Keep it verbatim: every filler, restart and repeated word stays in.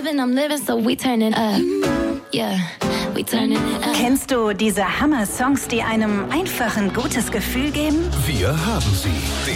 loving, I'm living, so we turning up. Yeah, we turning up. Kennst du diese Hammer-Songs, die einem einfach ein gutes Gefühl geben? Wir haben sie.